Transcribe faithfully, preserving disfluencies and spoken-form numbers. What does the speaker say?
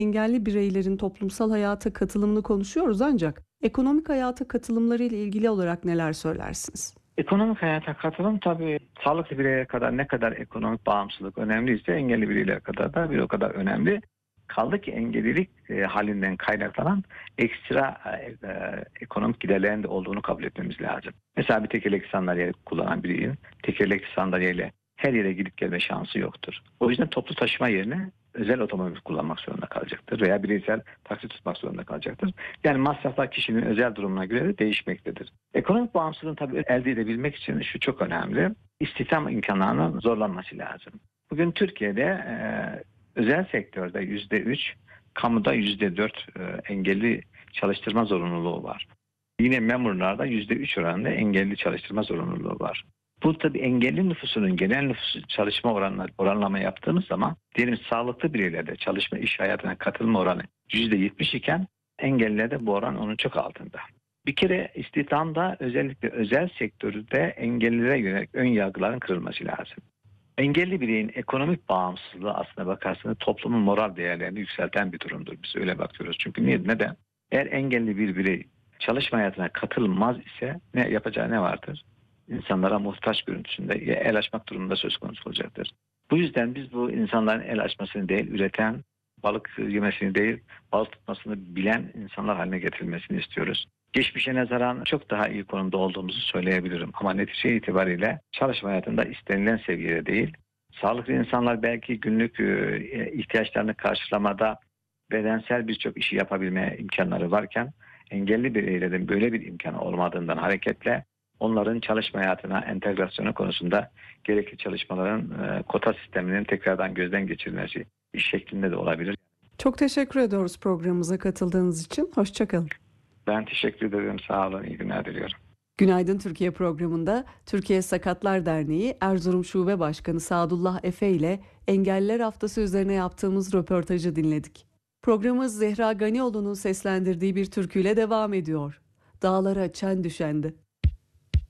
Engelli bireylerin toplumsal hayata katılımını konuşuyoruz ancak ekonomik hayata katılımları ile ilgili olarak neler söylersiniz? Ekonomik hayata katılım tabii sağlıklı bireylere kadar ne kadar ekonomik bağımsızlık önemliyse engelli bireylere kadar da bir o kadar önemli. Kaldı ki engellilik e, halinden kaynaklanan ekstra e, e, ekonomik giderlerin de olduğunu kabul etmemiz lazım. Mesela bir tekerlekli sandalye kullanan birinin tekerlekli sandalyeyle her yere gidip gelme şansı yoktur. O yüzden toplu taşıma yerine özel otomobil kullanmak zorunda kalacaktır veya bireysel taksi tutmak zorunda kalacaktır. Yani masraflar kişinin özel durumuna göre de değişmektedir. Ekonomik bağımsızlığını tabii elde edebilmek için şu çok önemli. İstihdam imkanlarının zorlanması lazım. Bugün Türkiye'de e, özel sektörde yüzde üç, kamuda yüzde dört e, engelli çalıştırma zorunluluğu var. Yine memurlarda yüzde üç oranında engelli çalıştırma zorunluluğu var. Bu tabii engelli nüfusunun genel nüfus çalışma oranına oranlama yaptığımız zaman diyelim sağlıklı bireylerde çalışma iş hayatına katılma oranı yüzde yetmiş iken engellilerde bu oran onun çok altında. Bir kere istihdamda özellikle özel sektörde engellilere yönelik ön yargıların kırılması lazım. Engelli bireyin ekonomik bağımsızlığı aslına bakarsanız toplumun moral değerlerini yükselten bir durumdur. Biz öyle bakıyoruz. Çünkü niye, neden? Eğer engelli bir birey çalışma hayatına katılmaz ise ne yapacağı ne vardır? İnsanlara muhtaç görüntüsünde el açmak durumunda söz konusu olacaktır. Bu yüzden biz bu insanların el açmasını değil, üreten, balık yemesini değil, balık tutmasını bilen insanlar haline getirilmesini istiyoruz. Geçmişe nazaran çok daha iyi konumda olduğumuzu söyleyebilirim. Ama netice itibariyle çalışma hayatında istenilen seviyede değil. Sağlıklı insanlar belki günlük ihtiyaçlarını karşılamada bedensel birçok işi yapabilme imkanları varken engelli bireylerin böyle bir imkanı olmadığından hareketle onların çalışma hayatına entegrasyonu konusunda gerekli çalışmaların kota sisteminin tekrardan gözden geçirilmesi iş şeklinde de olabilir. Çok teşekkür ediyoruz programımıza katıldığınız için. Hoşça kalın. Ben teşekkür ederim. Sağ olun. İyi günler diliyorum. Günaydın Türkiye programında Türkiye Sakatlar Derneği Erzurum Şube Başkanı Sadullah Efe ile Engelliler Haftası üzerine yaptığımız röportajı dinledik. Programımız Zehra Ganioğlu'nun seslendirdiği bir türküyle devam ediyor. Dağlara çen düşendi.